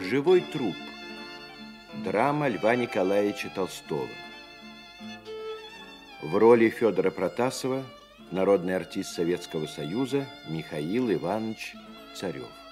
Живой труп. Драма Льва Николаевича Толстого. В роли Федора Протасова народный артист Советского Союза Михаил Иванович Царев.